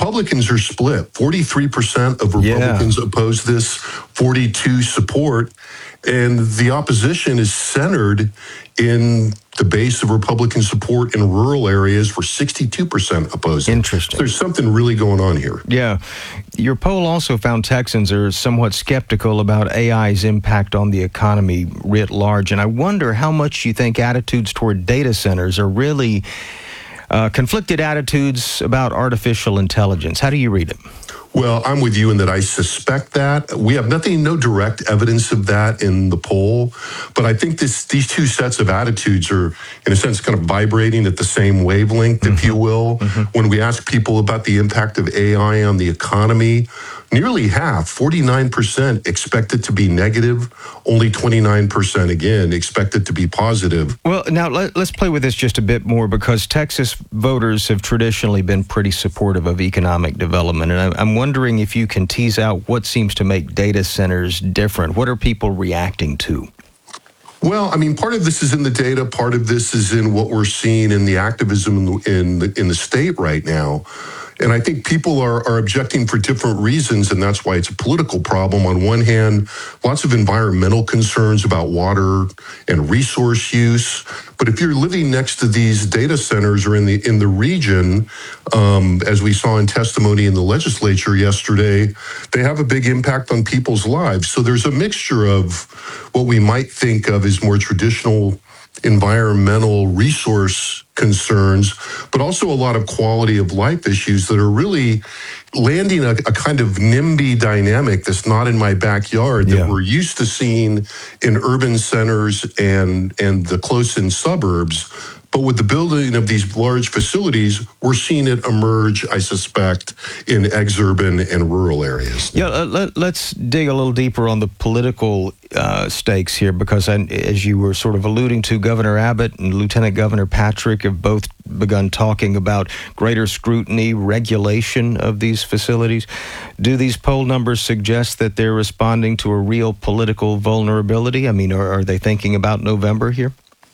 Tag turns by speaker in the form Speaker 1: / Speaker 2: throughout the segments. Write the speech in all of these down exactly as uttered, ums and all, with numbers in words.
Speaker 1: Republicans are split. forty-three percent of Republicans yeah. oppose this, forty-two support. And the opposition is centered in the base of Republican support in rural areas, where sixty-two percent oppose it.
Speaker 2: Interesting.
Speaker 1: There's something really going on here.
Speaker 2: Yeah. Your poll also found Texans are somewhat skeptical about A I's impact on the economy writ large. And I wonder how much you think attitudes toward data centers are really uh, conflicted attitudes about artificial intelligence. How do you read it?
Speaker 1: Well, I'm with you in that I suspect that. We have nothing, no direct evidence of that in the poll, but I think this, these two sets of attitudes are, in a sense, kind of vibrating at the same wavelength, mm-hmm. if you will. Mm-hmm. When we ask people about the impact of A I on the economy, nearly half, forty-nine percent, expect it to be negative. Only twenty-nine percent, again, expect it to be positive.
Speaker 2: Well, now let, let's play with this just a bit more, because Texas voters have traditionally been pretty supportive of economic development. And I, I'm wondering if you can tease out what seems to make data centers different. What are people reacting to?
Speaker 1: Well, I mean, part of this is in the data. Part of this is in what we're seeing in the activism in the, in the, in the state right now. And I think people are, are objecting for different reasons, and that's why it's a political problem. On one hand, lots of environmental concerns about water and resource use. But if you're living next to these data centers or in the in the region, um, as we saw in testimony in the legislature yesterday, they have a big impact on people's lives. So there's a mixture of what we might think of as more traditional environmental resource concerns, but also a lot of quality of life issues that are really landing a, a kind of NIMBY dynamic that's not in my backyard that yeah. we're used to seeing in urban centers and and the close-in suburbs. But with the building of these large facilities, we're seeing it emerge, I suspect, in exurban and rural areas.
Speaker 2: Yeah, uh, let, let's dig a little deeper on the political uh, stakes here, because I, as you were sort of alluding to, Governor Abbott and Lieutenant Governor Patrick have both begun talking about greater scrutiny, regulation of these facilities. Do these poll numbers suggest that they're responding to a real political vulnerability? I mean, are, are they thinking about November here?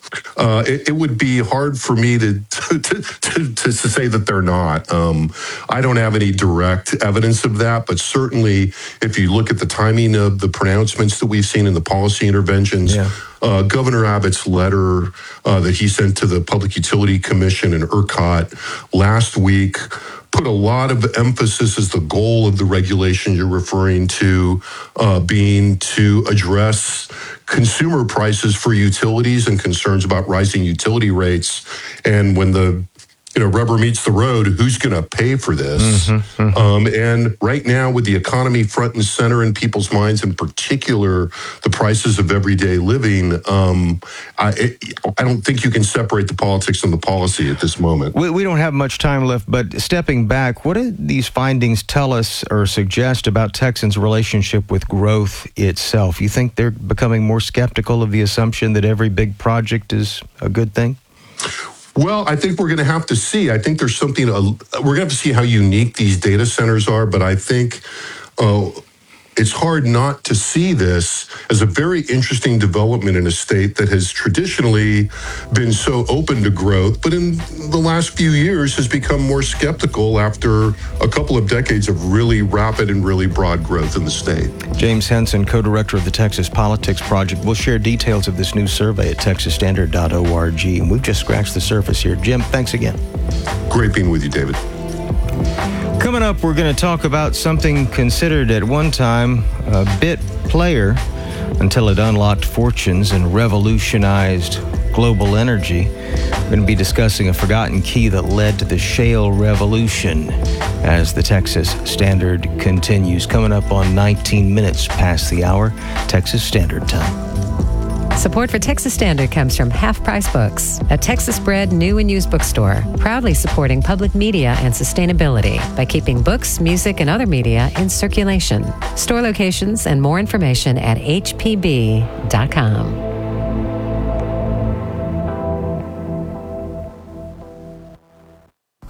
Speaker 1: Uh, it, it would be hard for me to to, to, to, to say that they're not. Um, I don't have any direct evidence of that, but certainly if you look at the timing of the pronouncements that we've seen in the policy interventions, yeah. uh, Governor Abbott's letter uh, that he sent to the Public Utility Commission and ERCOT last week put a lot of emphasis as the goal of the regulation you're referring to uh, being to address consumer prices for utilities and concerns about rising utility rates. And when the you know rubber meets the road, who's going to pay for this? Mm-hmm, mm-hmm. Um, and right now, with the economy front and center in people's minds, in particular, the prices of everyday living, um, I, it, I don't think you can separate the politics and the policy at this moment.
Speaker 2: We, we don't have much time left, but stepping back, what do these findings tell us or suggest about Texans' relationship with growth itself? You think they're becoming more skeptical of the assumption that every big project is a good thing?
Speaker 1: Well, I think we're going to have to see. I think there's something, uh, we're going to have to see how unique these data centers are, but I think uh, it's hard not to see this as a very interesting development in a state that has traditionally been so open to growth, but in the last few years has become more skeptical after a couple of decades of really rapid and really broad growth in the state.
Speaker 2: James Henson, co-director of the Texas Politics Project. We'll share details of this new survey at texas standard dot org. And we've just scratched the surface here. Jim, thanks again.
Speaker 1: Great being with you, David.
Speaker 2: Coming up, we're going to talk about something considered at one time a bit player until it unlocked fortunes and revolutionized global energy. We're going to be discussing a forgotten key that led to the shale revolution as the Texas Standard continues. Coming up on nineteen minutes past the hour, Texas Standard Time.
Speaker 3: Support for Texas Standard comes from Half Price Books, a Texas-bred new and used bookstore, proudly supporting public media and sustainability by keeping books, music, and other media in circulation. Store locations and more information at h p b dot com.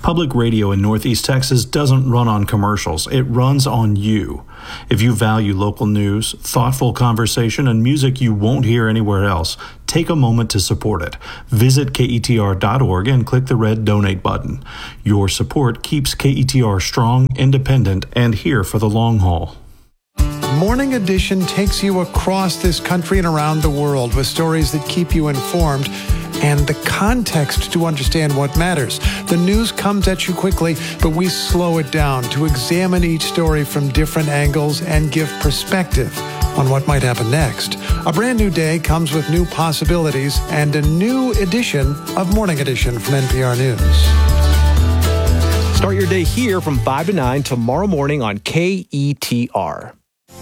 Speaker 4: Public radio in Northeast Texas doesn't run on commercials. It runs on you. If you value local news, thoughtful conversation, and music you won't hear anywhere else, take a moment to support it. Visit K E T R dot org and click the red donate button. Your support keeps K E T R strong, independent, and here for the long haul.
Speaker 5: Morning Edition takes you across this country and around the world with stories that keep you informed and the context to understand what matters. The news comes at you quickly, but we slow it down to examine each story from different angles and give perspective on what might happen next. A brand new day comes with new possibilities and a new edition of Morning Edition from N P R News.
Speaker 6: Start your day here from five to nine tomorrow morning on K E T R.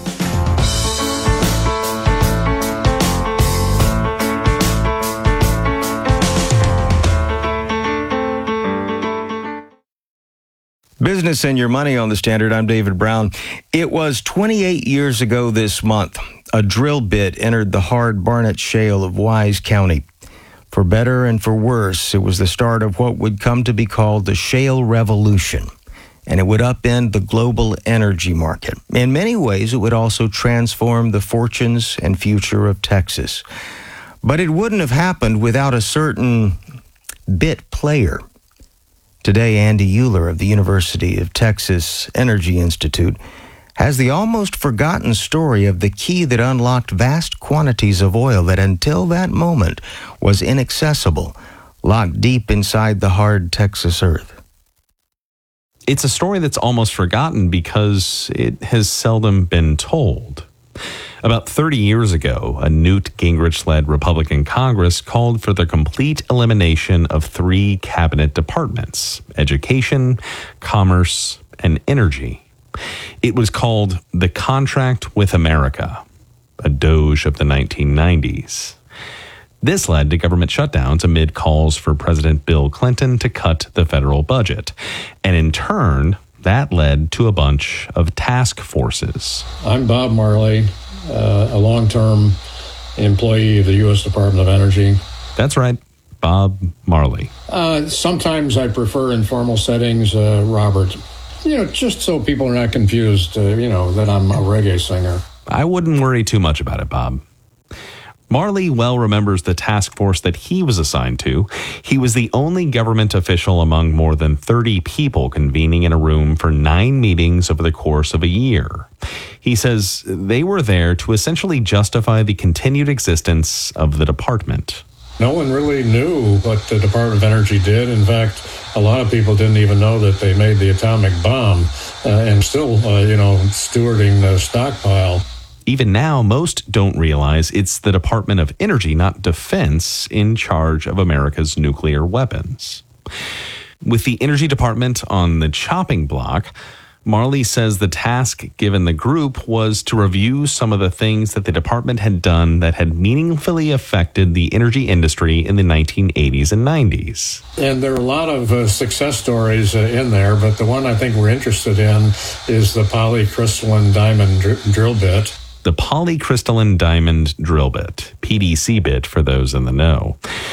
Speaker 2: Business and Your Money on the Standard. I'm David Brown. It was twenty-eight years ago this month, a drill bit entered the hard Barnett Shale of Wise County. For better and for worse, it was the start of what would come to be called the Shale Revolution, and it would upend the global energy market. In many ways, it would also transform the fortunes and future of Texas. But it wouldn't have happened without a certain bit player. Today, Andy Euler of the University of Texas Energy Institute has the almost forgotten story of the key that unlocked vast quantities of oil that until that moment was inaccessible, locked deep inside the hard Texas earth.
Speaker 7: It's a story that's almost forgotten because it has seldom been told. About thirty years ago, a Newt Gingrich-led Republican Congress called for the complete elimination of three cabinet departments: education, commerce, and energy. It was called the Contract with America, a doge of the nineteen nineties. This led to government shutdowns amid calls for President Bill Clinton to cut the federal budget. And in turn, that led to a bunch of task forces.
Speaker 8: I'm Bob Marley, uh, a long-term employee of the U S Department of Energy.
Speaker 7: That's right, Bob Marley.
Speaker 8: Uh, sometimes I prefer informal settings, uh, Robert. You know, just so people are not confused, uh, you know, that I'm a reggae singer.
Speaker 7: I wouldn't worry too much about it, Bob. Marley well remembers the task force that he was assigned to. He was the only government official among more than thirty people convening in a room for nine meetings over the course of a year. He says they were there to essentially justify the continued existence of the department.
Speaker 8: No one really knew what the Department of Energy did. In fact, a lot of people didn't even know that they made the atomic bomb uh, and still, uh, you know, stewarding the stockpile.
Speaker 7: Even now, most don't realize it's the Department of Energy, not Defense, in charge of America's nuclear weapons. With the Energy Department on the chopping block, Marley says the task given the group was to review some of the things that the department had done that had meaningfully affected the energy industry in the nineteen eighties and nineties.
Speaker 8: And there are a lot of uh, success stories uh, in there, but the one I think we're interested in is the polycrystalline diamond dr- drill bit.
Speaker 7: The polycrystalline diamond drill bit, P D C bit for those in the know.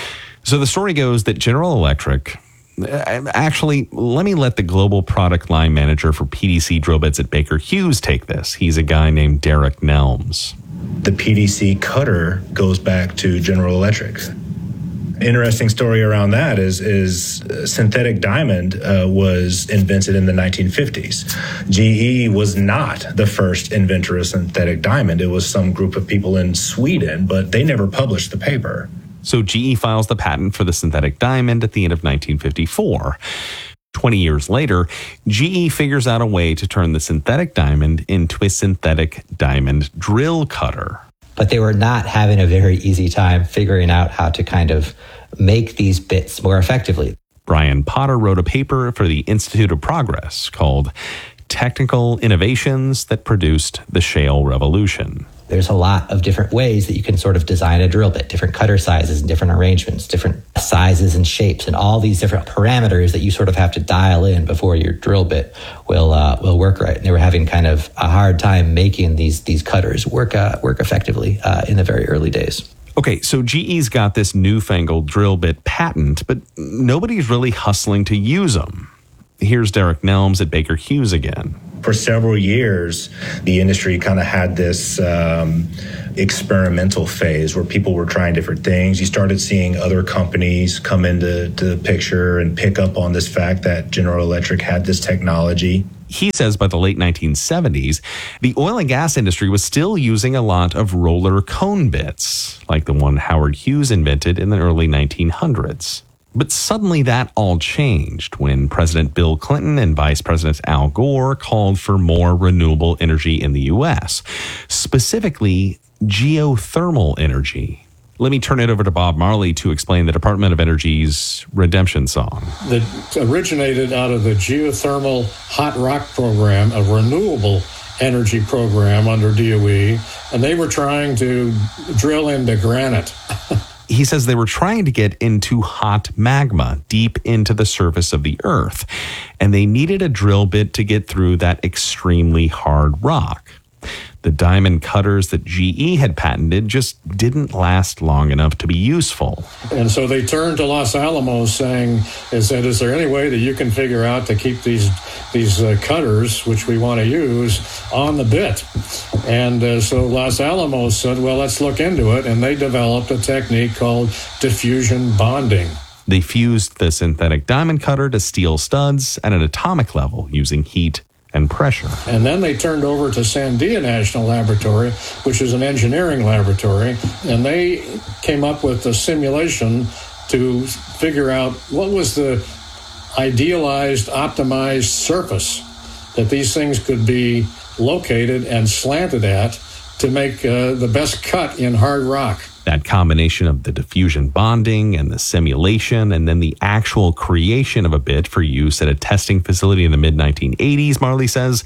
Speaker 7: So the story goes that General Electric, actually, let me let the global product line manager for P D C drill bits at Baker Hughes take this. He's a guy named Derek Nelms.
Speaker 9: The P D C cutter goes back to General Electric. Interesting story around that is is uh, synthetic diamond uh, was invented in the nineteen fifties. G E was not the first inventor of synthetic diamond. It was some group of people in Sweden, but they never published the paper.
Speaker 7: So G E files the patent for the synthetic diamond at the end of nineteen fifty-four. twenty years later, G E figures out a way to turn the synthetic diamond into a synthetic diamond drill cutter.
Speaker 10: But they were not having a very easy time figuring out how to kind of make these bits more effectively.
Speaker 7: Brian Potter wrote a paper for the Institute of Progress called Technical Innovations That Produced the Shale Revolution.
Speaker 10: There's a lot of different ways that you can sort of design a drill bit, different cutter sizes and different arrangements, different sizes and shapes, and all these different parameters that you sort of have to dial in before your drill bit will uh, will work right. And they were having kind of a hard time making these these cutters work uh, work effectively uh, in the very early days.
Speaker 7: Okay, so G E's got this newfangled drill bit patent, but nobody's really hustling to use them. Here's Derek Nelms at Baker Hughes again.
Speaker 9: For several years, the industry kind of had this um, experimental phase where people were trying different things. You started seeing other companies come into to the picture and pick up on this fact that General Electric had this technology.
Speaker 7: He says by the late nineteen seventies, the oil and gas industry was still using a lot of roller cone bits, like the one Howard Hughes invented in the early nineteen hundreds. But suddenly that all changed when President Bill Clinton and Vice President Al Gore called for more renewable energy in the U S, specifically geothermal energy. Let me turn it over to Bob Marley to explain the Department of Energy's Redemption Song.
Speaker 8: That originated out of the geothermal hot rock program, a renewable energy program under D O E, and they were trying to drill into granite.
Speaker 7: He says they were trying to get into hot magma deep into the surface of the earth, and they needed a drill bit to get through that extremely hard rock. The diamond cutters that G E had patented just didn't last long enough to be useful.
Speaker 8: And so they turned to Los Alamos saying, is that, is there any way that you can figure out to keep these these uh, cutters, which we want to use, on the bit? And uh, so Los Alamos said, well, let's look into it. And they developed a technique called diffusion bonding.
Speaker 7: They fused the synthetic diamond cutter to steel studs at an atomic level using heat and pressure.
Speaker 8: And then they turned over to Sandia National Laboratory, which is an engineering laboratory, and they came up with a simulation to figure out what was the idealized, optimized surface that these things could be located and slanted at to make uh, the best cut in hard rock.
Speaker 7: That combination of the diffusion bonding and the simulation and then the actual creation of a bit for use at a testing facility in the mid nineteen eighties, Marley says,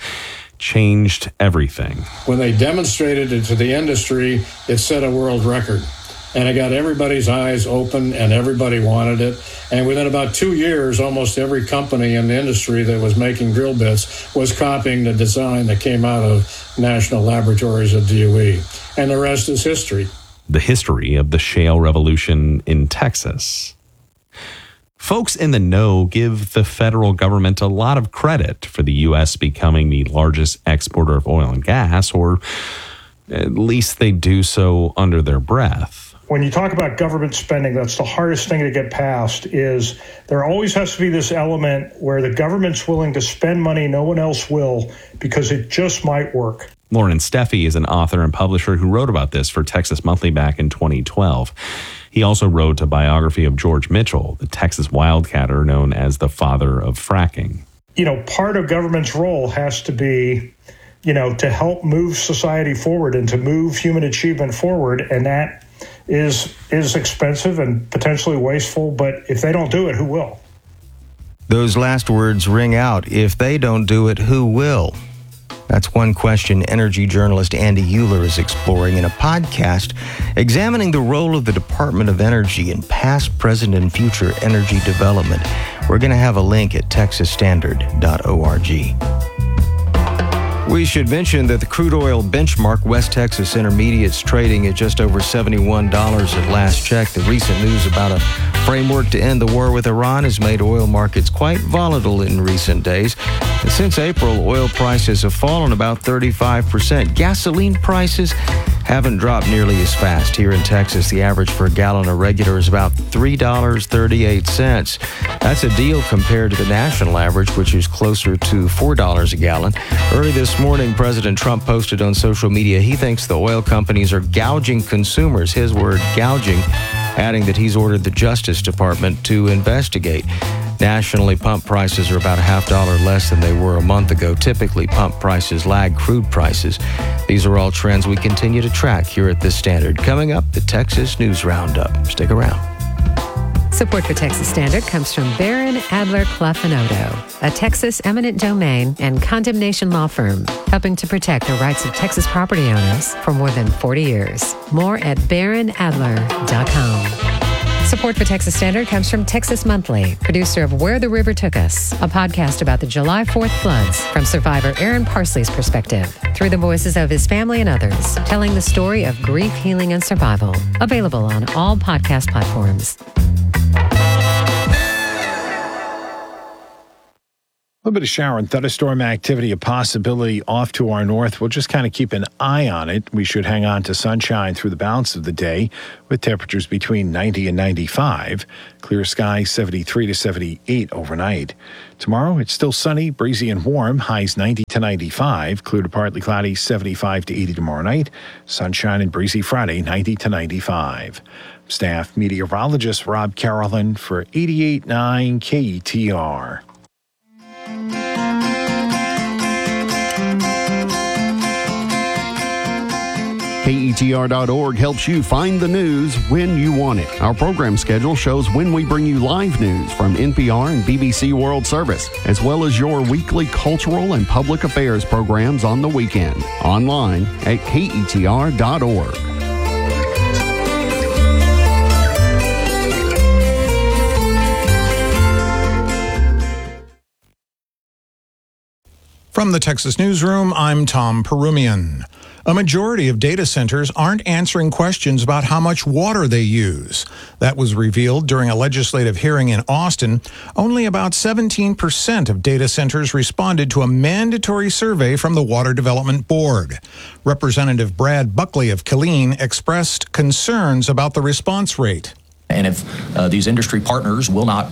Speaker 7: changed everything.
Speaker 8: When they demonstrated it to the industry, it set a world record. And it got everybody's eyes open and everybody wanted it. And within about two years, almost every company in the industry that was making drill bits was copying the design that came out of national laboratories at D O E. And the rest is history.
Speaker 7: The history of the shale revolution in Texas. Folks in the know give the federal government a lot of credit for the U S becoming the largest exporter of oil and gas, or at least they do so under their breath.
Speaker 11: When you talk about government spending, that's the hardest thing to get past, is there always has to be this element where the government's willing to spend money no one else will because it just might work.
Speaker 7: Lauren Steffi is an author and publisher who wrote about this for Texas Monthly back in twenty twelve. He also wrote a biography of George Mitchell, the Texas wildcatter known as the father of fracking.
Speaker 11: You know, part of government's role has to be, you know, to help move society forward and to move human achievement forward. And that is is expensive and potentially wasteful. But if they don't do it, who will?
Speaker 2: Those last words ring out. If they don't do it, who will? That's one question energy journalist Andy Euler is exploring in a podcast examining the role of the Department of Energy in past, present, and future energy development. We're going to have a link at texas standard dot org. We should mention that the crude oil benchmark, West Texas Intermediate's trading at just over seventy-one dollars at last check. The recent news about a framework to end the war with Iran has made oil markets quite volatile in recent days. And since April, oil prices have fallen about thirty-five percent. Gasoline prices haven't dropped nearly as fast. Here in Texas, the average for a gallon of regular is about three dollars and thirty-eight cents. That's a deal compared to the national average, which is closer to four dollars a gallon. Early this morning, President Trump posted on social media he thinks the oil companies are gouging consumers, his word, gouging, adding that he's ordered the Justice Department to investigate. Nationally, pump prices are about a half dollar less than they were a month ago. Typically, pump prices lag crude prices. These are all trends we continue to track here at The Standard. Coming up, the Texas News Roundup. Stick around.
Speaker 3: Support for Texas Standard comes from Barron, Adler, Clough and Odo, a Texas eminent domain and condemnation law firm, helping to protect the rights of Texas property owners for more than forty years. More at baron adler dot com. Support for Texas Standard comes from Texas Monthly, producer of Where the River Took Us, a podcast about the July fourth floods from survivor Aaron Parsley's perspective, through the voices of his family and others, telling the story of grief, healing, and survival. Available on all podcast platforms.
Speaker 12: little bit of shower and thunderstorm activity, a possibility off to our north. We'll just kind of keep an eye on it. We should hang on to sunshine through the balance of the day with temperatures between ninety and ninety-five. Clear sky, seventy-three to seventy-eight overnight. Tomorrow, it's still sunny, breezy, and warm. Highs ninety to ninety-five. Clear to partly cloudy, seventy-five to eighty tomorrow night. Sunshine and breezy Friday, ninety to ninety-five. Staff meteorologist Rob Carolyn for eighty-eight point nine K E T R.
Speaker 13: K E T R dot org helps you find the news when you want it. Our program schedule shows when we bring you live news from N P R and B B C World Service, as well as your weekly cultural and public affairs programs on the weekend. Online at K E T R dot org.
Speaker 14: From the Texas Newsroom, I'm Tom Perumian. A majority of data centers aren't answering questions about how much water they use. That was revealed during a legislative hearing in Austin. Only about seventeen percent of data centers responded to a mandatory survey from the Water Development Board. Representative Brad Buckley of Killeen expressed concerns about the response rate.
Speaker 15: And if uh, these industry partners will not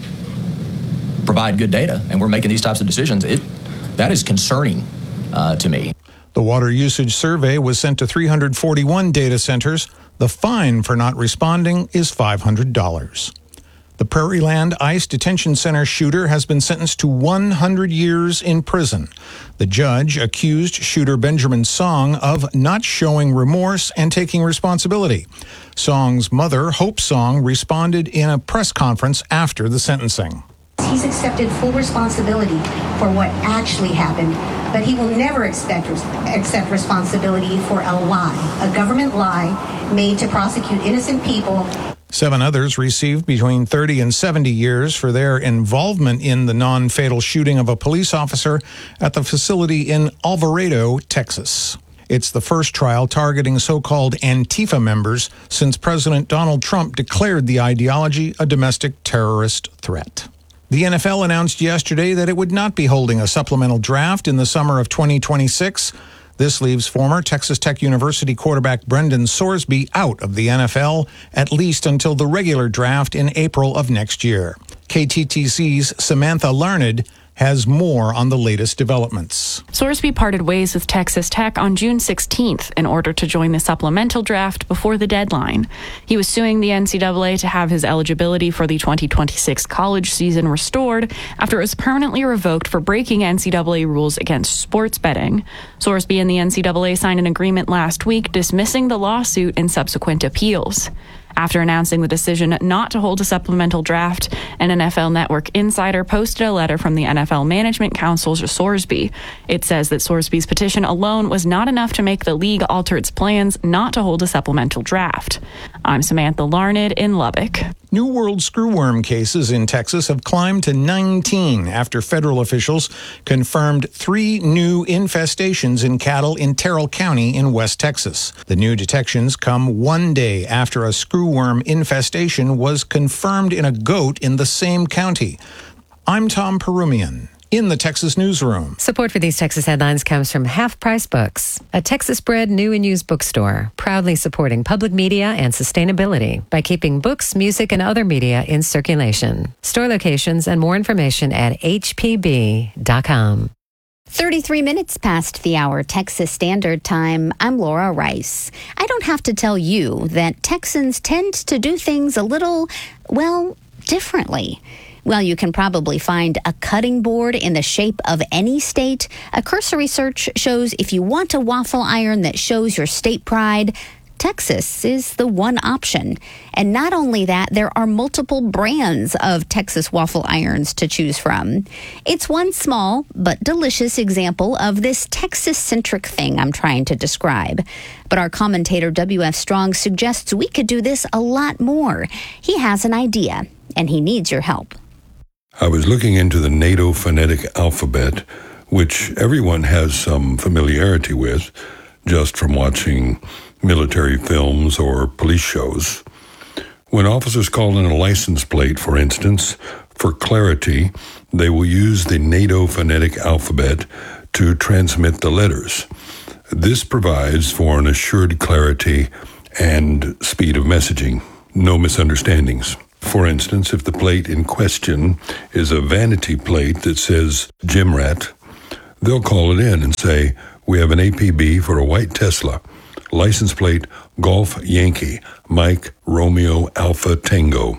Speaker 15: provide good data, and we're making these types of decisions, it that is concerning uh, to me.
Speaker 14: The water usage survey was sent to three hundred forty-one data centers. The fine for not responding is five hundred dollars. The Prairieland ICE Detention Center shooter has been sentenced to one hundred years in prison. The judge accused shooter Benjamin Song of not showing remorse and taking responsibility. Song's mother, Hope Song, responded in a press conference after the sentencing.
Speaker 16: He's accepted full responsibility for what actually happened, but he will never expect, accept responsibility for a lie, a government lie made to prosecute innocent people.
Speaker 14: Seven others received between thirty and seventy years for their involvement in the non-fatal shooting of a police officer at the facility in Alvarado, Texas. It's the first trial targeting so-called Antifa members since President Donald Trump declared the ideology a domestic terrorist threat. The N F L announced yesterday that it would not be holding a supplemental draft in the summer of twenty twenty-six. This leaves former Texas Tech University quarterback Brendan Sorsby out of the N F L, at least until the regular draft in April of next year. K T T C's Samantha Larned has more on the latest developments.
Speaker 17: Sorsby parted ways with Texas Tech on June sixteenth in order to join the supplemental draft before the deadline. He was suing the N C double A to have his eligibility for the twenty twenty-six college season restored after it was permanently revoked for breaking N C double A rules against sports betting. Sorsby and the N C double A signed an agreement last week dismissing the lawsuit in subsequent appeals. After announcing the decision not to hold a supplemental draft, an N F L Network insider posted a letter from the N F L Management Council to Sorsby. It says that Sorsby's petition alone was not enough to make the league alter its plans not to hold a supplemental draft. I'm Samantha Larned in Lubbock.
Speaker 14: New World screwworm cases in Texas have climbed to nineteen after federal officials confirmed three new infestations in cattle in Terrell County in West Texas. The new detections come one day after a screwworm infestation was confirmed in a goat in the same county. I'm Tom Perumian in the Texas Newsroom.
Speaker 3: Support for these Texas headlines comes from Half Price Books, a Texas-bred new and used bookstore, proudly supporting public media and sustainability by keeping books, music, and other media in circulation. Store locations and more information at H P B dot com.
Speaker 18: thirty-three minutes past the hour Texas Standard Time. I'm Laura Rice. I don't have to tell you that Texans tend to do things a little, well, differently. Well, you can probably find a cutting board in the shape of any state. A cursory search shows if you want a waffle iron that shows your state pride, Texas is the one option. And not only that, there are multiple brands of Texas waffle irons to choose from. It's one small but delicious example of this Texas-centric thing I'm trying to describe. But our commentator W F Strong suggests we could do this a lot more. He has an idea, and he needs your help.
Speaker 19: I was looking into the NATO phonetic alphabet, which everyone has some familiarity with, just from watching military films or police shows. When officers call in a license plate, for instance, For clarity, they will use the NATO phonetic alphabet to transmit the letters. This provides for an assured clarity and speed of messaging. No misunderstandings. For instance, if the plate in question is a vanity plate that says Gym Rat, they'll call it in and say, we have an A P B for a white Tesla. License plate Golf Yankee, Mike Romeo Alpha Tango.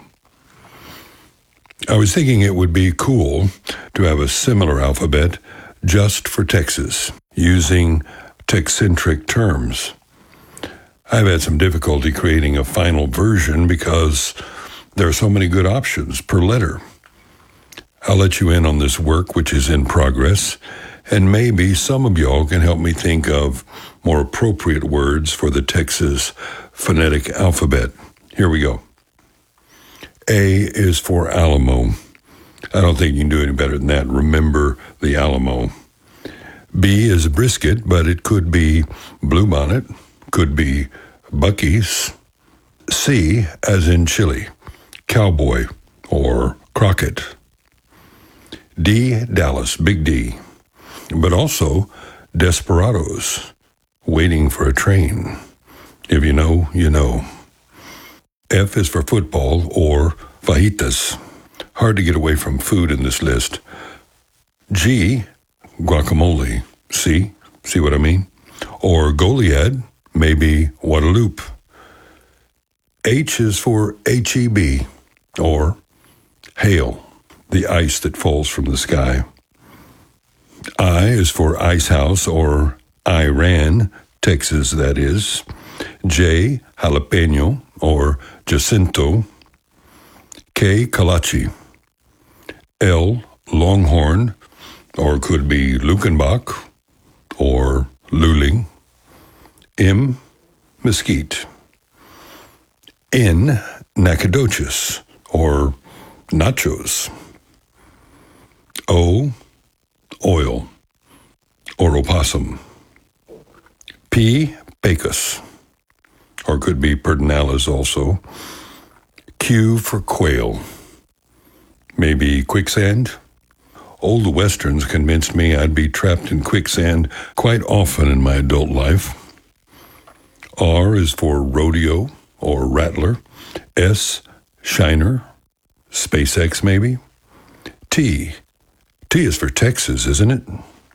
Speaker 19: I was thinking it would be cool to have a similar alphabet just for Texas, using Texcentric terms. I've had some difficulty creating a final version because there are so many good options per letter. I'll let you in on this work, which is in progress, and maybe some of y'all can help me think of more appropriate words for the Texas phonetic alphabet. Here we go. A is for Alamo. I don't think you can do any better than that. Remember the Alamo. B is brisket, but it could be Bluebonnet, could be Buc-ee's. C, as in chili, Cowboy or Crockett. D, Dallas, Big D, but also Desperados, waiting for a train. If you know, you know. F is for football or fajitas. Hard to get away from food in this list. G, guacamole. See? See what I mean? Or Goliad, maybe Guadalupe. H is for H E B, or hail, the ice that falls from the sky. I is for Ice House, or Iran, Texas, that is. J, jalapeno, or Jacinto. K, Kalachi. L, Longhorn, or could be Luckenbach, or Luling. M, Mesquite. N, Nacogdoches, or Nachos. O, Oil, or Opossum. P, Pecos, or could be Pedernales also. Q for Quail. Maybe Quicksand? Old Westerns convinced me I'd be trapped in quicksand quite often in my adult life. R is for Rodeo or Rattler. S, Shiner. SpaceX maybe. T. T is for Texas, isn't it?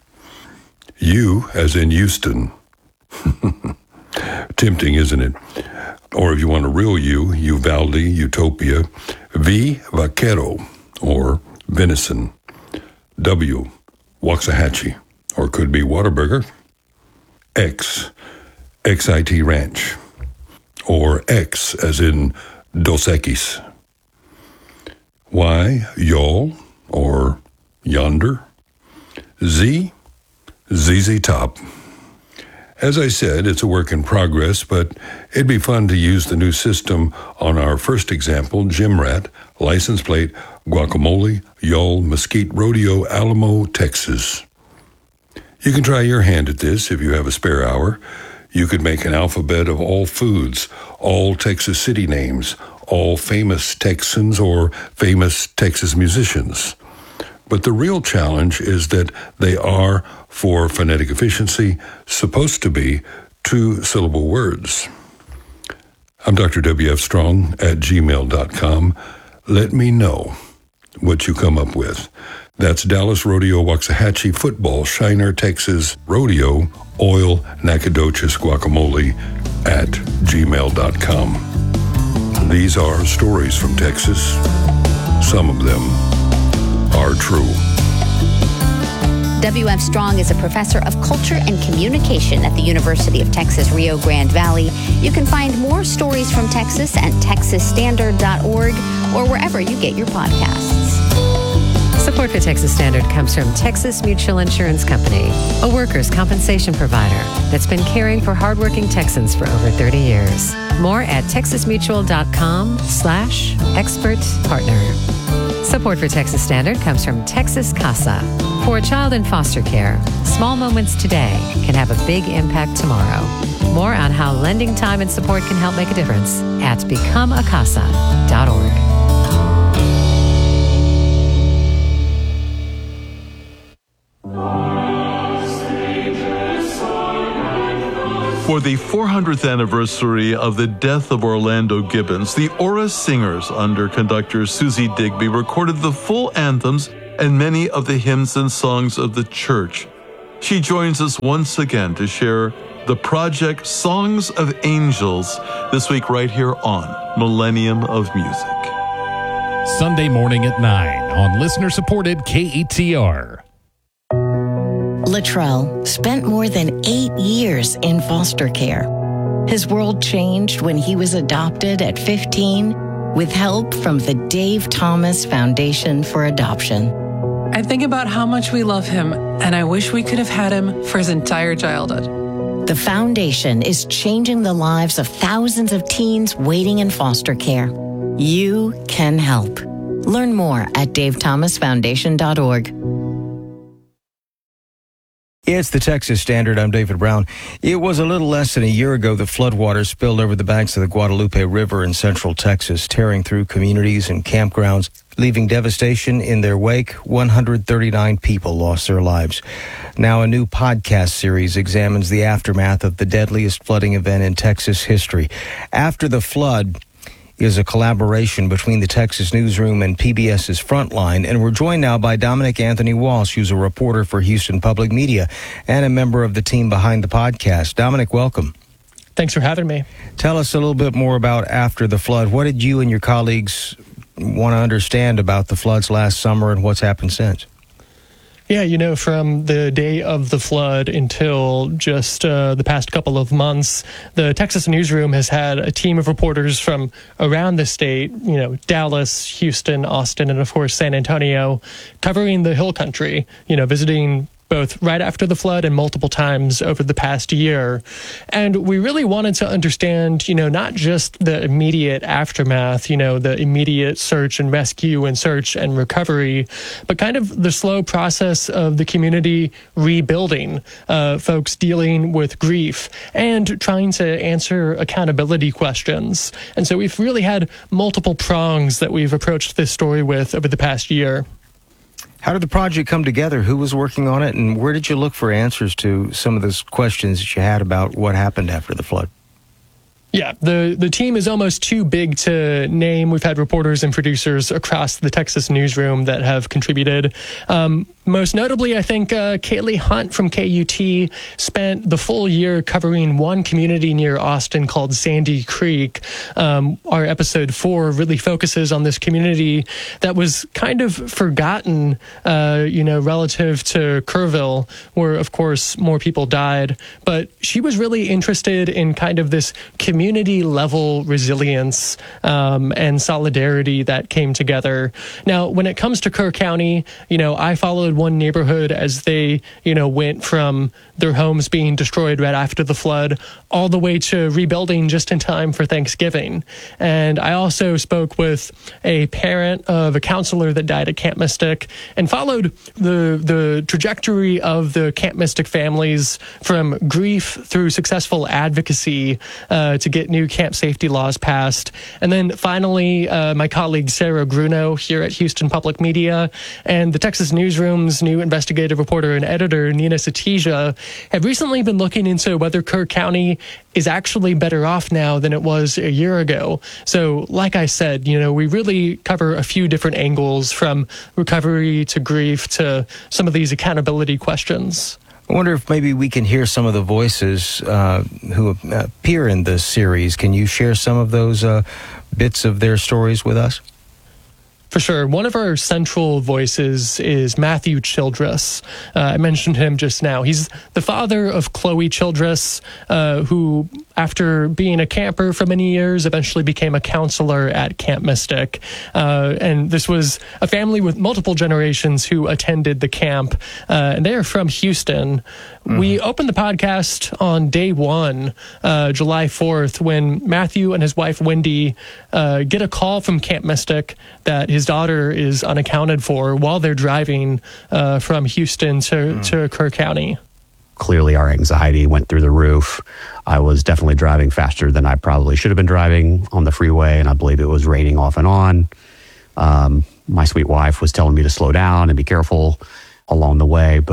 Speaker 19: U as in Houston. Tempting, isn't it? Or if you want a real U, Uvalde, Utopia. V, Vaquero, or Venison. W, Waxahachie, or could be Whataburger. X, X I T Ranch, or X as in Dos Equis. Y, Y'all, or Yonder. Z, Z Z Top. As I said, it's a work in progress, but it'd be fun to use the new system on our first example, Gym Rat, license plate, guacamole, Y'all, Mesquite Rodeo, Alamo, Texas. You can try your hand at this if you have a spare hour. You could make an alphabet of all foods, all Texas city names, all famous Texans or famous Texas musicians. But the real challenge is that they are, for phonetic efficiency, supposed to be two-syllable words. I'm Doctor W F Strong at gmail dot com. Let me know what you come up with. That's Dallas Rodeo, Waxahachie, Football, Shiner, Texas, Rodeo, Oil, Nacogdoches, Guacamole at gmail dot com. These are stories from Texas. Some of them are true.
Speaker 18: W F Strong is a professor of culture and communication at the University of Texas, Rio Grande Valley. You can find more stories from Texas at texas standard dot org or wherever you get your podcasts.
Speaker 3: Support for Texas Standard comes from Texas Mutual Insurance Company, a workers' compensation provider that's been caring for hardworking Texans for over thirty years. More at texas mutual dot com slash expert partner. Support for Texas Standard comes from Texas Casa. For a child in foster care, small moments today can have a big impact tomorrow. More on how lending time and support can help make a difference at become a casa dot org.
Speaker 20: For the four hundredth anniversary of the death of Orlando Gibbons, the Aura Singers, under conductor Susie Digby, recorded the full anthems and many of the hymns and songs of the church. She joins us once again to share the project Songs of Angels this week right here on Millennium of Music.
Speaker 21: Sunday morning at nine on listener-supported K E T R.
Speaker 22: Latrell spent more than eight years in foster care. His world changed when he was adopted at fifteen with help from the Dave Thomas Foundation for Adoption.
Speaker 23: I think about how much we love him, and I wish we could have had him for his entire childhood.
Speaker 22: The foundation is changing the lives of thousands of teens waiting in foster care. You can help. Learn more at dave thomas foundation dot org.
Speaker 2: It's the Texas Standard. I'm David Brown. It was a little less than a year ago that floodwaters spilled over the banks of the Guadalupe River in central Texas, tearing through communities and campgrounds, leaving devastation in their wake. one hundred thirty-nine people lost their lives. Now a new podcast series examines the aftermath of the deadliest flooding event in Texas history. After the Flood is a collaboration between the Texas Newsroom and PBS's Frontline, and we're joined now by Dominic Anthony Walsh, who's a reporter for Houston Public Media and a member of the team behind the podcast. Dominic, welcome.
Speaker 24: Thanks for having me.
Speaker 2: Tell us a little bit more about After the Flood. What did you and your colleagues want to understand about the floods last summer and what's happened since?
Speaker 24: Yeah, you know, from the day of the flood until just uh, the past couple of months, the Texas Newsroom has had a team of reporters from around the state, you know, Dallas, Houston, Austin, and of course San Antonio, covering the Hill Country, you know, visiting both right after the flood and multiple times over the past year. And we really wanted to understand, you know, not just the immediate aftermath, you know, the immediate search and rescue and search and recovery, but kind of the slow process of the community rebuilding, uh, folks dealing with grief and trying to answer accountability questions. And so we've really had multiple prongs that we've approached this story with over the past year.
Speaker 2: How did the project come together? Who was working on it? And where did you look for answers to some of those questions that you had about what happened after the flood?
Speaker 24: Yeah, the, the team is almost too big to name. We've had reporters and producers across the Texas Newsroom that have contributed. Um, most notably, I think uh, Kaylee Hunt from K U T spent the full year covering one community near Austin called Sandy Creek. Um, our episode four really focuses on this community that was kind of forgotten, uh, you know, relative to Kerrville, where, of course, more people died. But she was really interested in kind of this community community level resilience um, and solidarity that came together. Now, when it comes to Kerr County, you know, I followed one neighborhood as they, you know, went from their homes being destroyed right after the flood all the way to rebuilding just in time for Thanksgiving. And I also spoke with a parent of a counselor that died at Camp Mystic and followed the the trajectory of the Camp Mystic families from grief through successful advocacy uh, to get new camp safety laws passed. And then finally, uh, my colleague Sarah Gruno here at Houston Public Media and the Texas Newsroom's new investigative reporter and editor, Nina Satija, have recently been looking into whether Kerr County is actually better off now than it was a year ago. So like I said, you know, we really cover a few different angles from recovery to grief to some of these accountability questions.
Speaker 2: I wonder if maybe we can hear some of the voices uh, who appear in this series. Can you share some of those uh, bits of their stories with us?
Speaker 24: For sure. One of our central voices is Matthew Childress. Uh, I mentioned him just now. He's the father of Chloe Childress, uh, who, after being a camper for many years, eventually became a counselor at Camp Mystic. Uh, and this was a family with multiple generations who attended the camp. Uh, and they are from Houston. Mm-hmm. We opened the podcast on day one, uh, July fourth, when Matthew and his wife, Wendy, uh, get a call from Camp Mystic that his daughter is unaccounted for while they're driving uh, from Houston to, mm. to Kerr County.
Speaker 25: Clearly, our anxiety went through the roof. I was definitely driving faster than I probably should have been driving on the freeway, and I believe it was raining off and on. Um, my sweet wife was telling me to slow down and be careful along the way, but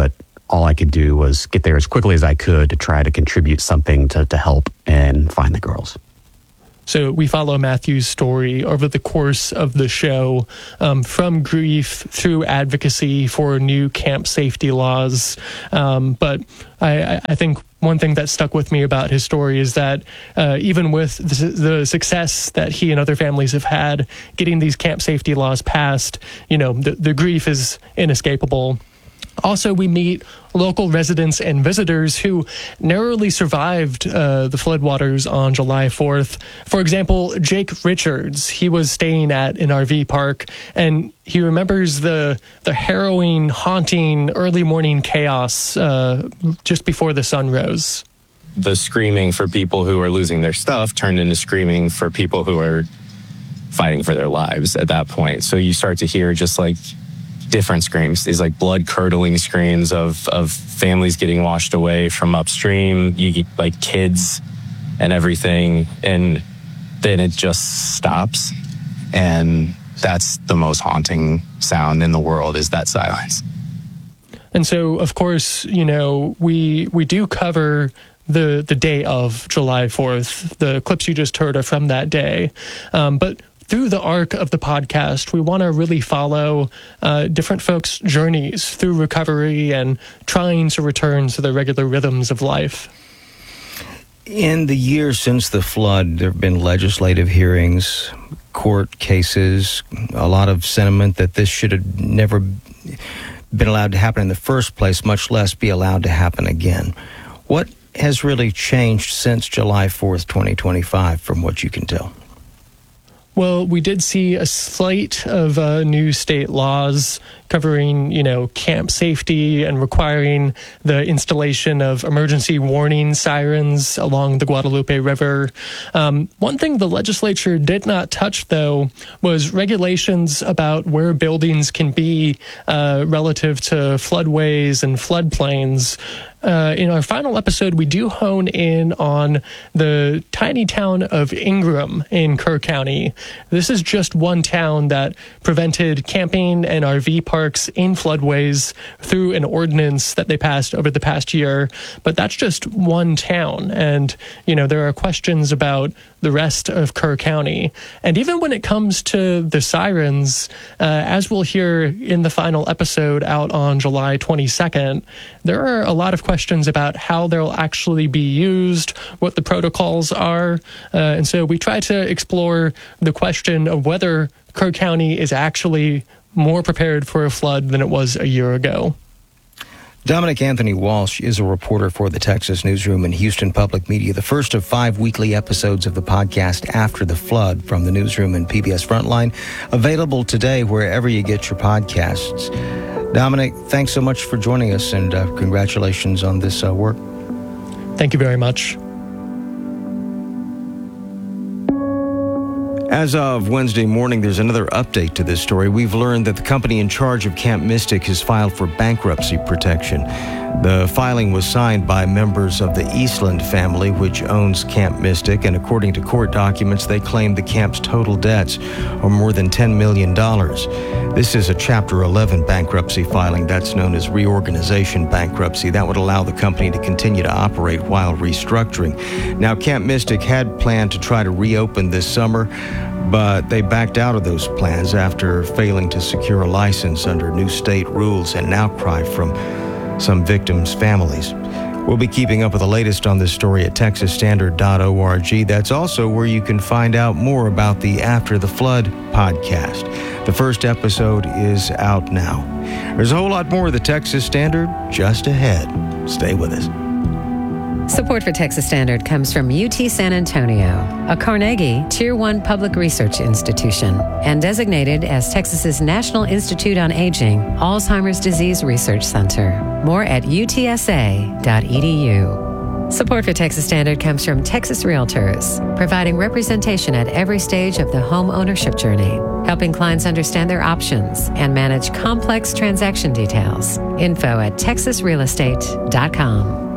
Speaker 25: all I could do was get there as quickly as I could to try to contribute something to, to help and find the girls.
Speaker 24: So we follow Matthew's story over the course of the show, um, from grief through advocacy for new camp safety laws. Um, but I, I think one thing that stuck with me about his story is that uh, even with the, the success that he and other families have had getting these camp safety laws passed, you know, the, the grief is inescapable. Also, we meet local residents and visitors who narrowly survived uh, the floodwaters on July fourth. For example, Jake Richards, he was staying at an R V park, and he remembers the the harrowing, haunting, early morning chaos uh, just before the sun rose.
Speaker 1: The screaming for people who are losing their stuff turned into screaming for people who are fighting for their lives at that point. So you start to hear just like different screams, these like blood curdling screams of, of families getting washed away from upstream, you like kids and everything. And then it just stops. And that's the most haunting sound in the world, is that silence.
Speaker 24: And so, of course, you know, we we do cover the the day of July fourth. The clips you just heard are from that day. Um, but through the arc of the podcast, we want to really follow uh, different folks' journeys through recovery and trying to return to the regular rhythms of life.
Speaker 2: In the years since the flood, there have been legislative hearings, court cases, a lot of sentiment that this should have never been allowed to happen in the first place, much less be allowed to happen again. What has really changed since July fourth, twenty twenty-five, from what you can tell?
Speaker 24: Well, we did see a slate of uh, new state laws covering, you know, camp safety and requiring the installation of emergency warning sirens along the Guadalupe River. Um, one thing the legislature did not touch, though, was regulations about where buildings can be uh, relative to floodways and floodplains. Uh, in our final episode, we do hone in on the tiny town of Ingram in Kerr County. This is just one town that prevented camping and R V parks in floodways through an ordinance that they passed over the past year. But that's just one town. And, you know, there are questions about the rest of Kerr County. And even when it comes to the sirens, uh, as we'll hear in the final episode out on July twenty-second, there are a lot of questions about how they'll actually be used, what the protocols are. Uh, and so we try to explore the question of whether Kerr County is actually more prepared for a flood than it was a year ago.
Speaker 2: Dominic Anthony Walsh is a reporter for the Texas Newsroom and Houston Public Media, the first of five weekly episodes of the podcast After the Flood from the Newsroom and P B S Frontline, available today wherever you get your podcasts. Dominic, thanks so much for joining us, and uh, congratulations on this uh, work.
Speaker 24: Thank you very much.
Speaker 2: As of Wednesday morning, there's another update to this story. We've learned that the company in charge of Camp Mystic has filed for bankruptcy protection. The filing was signed by members of the Eastland family, which owns Camp Mystic, and according to court documents, they claim the camp's total debts are more than ten million dollars. This is a Chapter eleven bankruptcy filing. That's known as reorganization bankruptcy. That would allow the company to continue to operate while restructuring. Now, Camp Mystic had planned to try to reopen this summer, but they backed out of those plans after failing to secure a license under new state rules and an outcry from some victims' families. We'll be keeping up with the latest on this story at texas standard dot org. That's also where you can find out more about the After the Flood podcast. The first episode is out now. There's a whole lot more of the Texas Standard just ahead. Stay with us.
Speaker 3: Support for Texas Standard comes from U T San Antonio, a Carnegie Tier one public research institution, and designated as Texas's National Institute on Aging Alzheimer's Disease Research Center. More at U T S A dot E D U. Support for Texas Standard comes from Texas Realtors, providing representation at every stage of the home ownership journey, helping clients understand their options and manage complex transaction details. Info at texas real estate dot com.